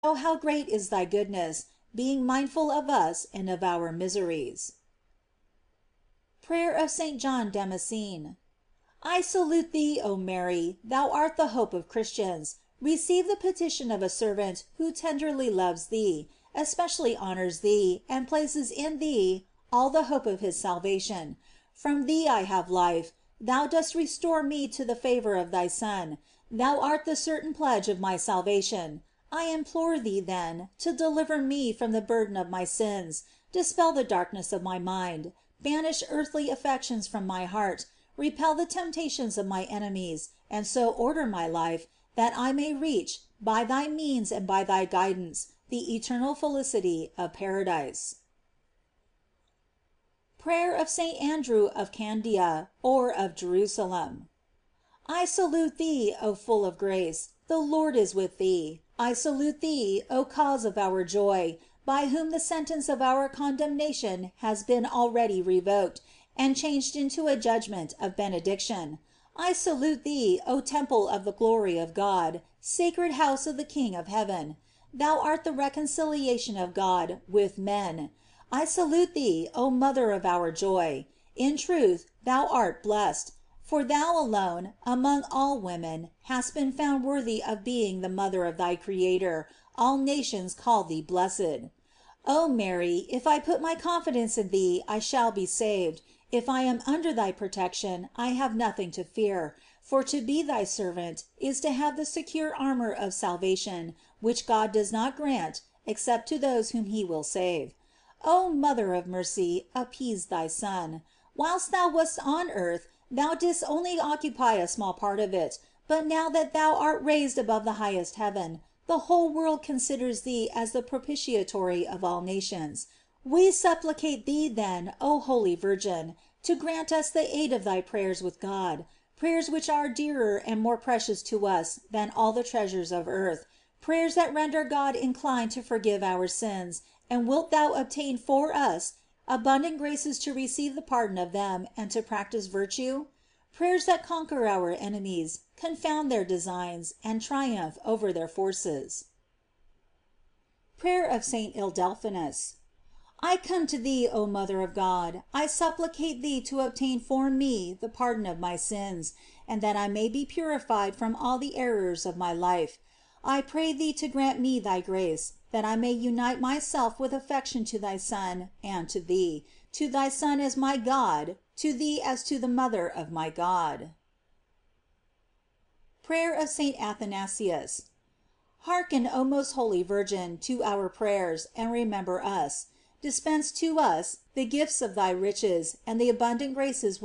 Oh, how great is thy goodness, being mindful of us and of our miseries. Prayer of St. John Damascene. I salute thee, O Mary, thou art the hope of Christians. Receive the petition of a servant who tenderly loves thee, especially honors thee, and places in thee all the hope of his salvation. From thee I have life, thou dost restore me to the favor of thy Son, thou art the certain pledge of my salvation. I implore thee, then, to deliver me from the burden of my sins, dispel the darkness of my mind, banish earthly affections from my heart, repel the temptations of my enemies, and so order my life, that I may reach, by thy means and by thy guidance, the eternal felicity of paradise. Prayer of St. Andrew of Candia, or of Jerusalem. I salute thee, O full of grace, the Lord is with thee. I salute thee, O cause of our joy, by whom the sentence of our condemnation has been already revoked, and changed into a judgment of benediction. I salute thee, O temple of the glory of God, sacred house of the King of heaven. Thou art the reconciliation of God with men. I salute thee, O mother of our joy. In truth, thou art blessed, for thou alone, among all women, hast been found worthy of being the mother of thy Creator. All nations call thee blessed. O Mary, if I put my confidence in thee, I shall be saved. If I am under thy protection, I have nothing to fear, for to be thy servant is to have the secure armor of salvation, which God does not grant except to those whom he will save. O Mother of mercy, appease thy Son. Whilst thou wast on earth, thou didst only occupy a small part of it, but now that thou art raised above the highest heaven, the whole world considers thee as the propitiatory of all nations. We supplicate thee then, O holy Virgin, to grant us the aid of thy prayers with God, prayers which are dearer and more precious to us than all the treasures of earth, prayers that render God inclined to forgive our sins, and wilt thou obtain for us abundant graces to receive the pardon of them and to practice virtue? Prayers that conquer our enemies, confound their designs, and triumph over their forces. Prayer of St. Ildephonsus. I come to thee, O Mother of God, I supplicate thee to obtain for me the pardon of my sins, and that I may be purified from all the errors of my life. I pray thee to grant me thy grace, that I may unite myself with affection to thy Son and to thee, to thy Son as my God, to thee as to the Mother of my God. Prayer of St. Athanasius. Hearken, O most holy Virgin, to our prayers, and remember us. Dispense to us the gifts of thy riches, and the abundant graces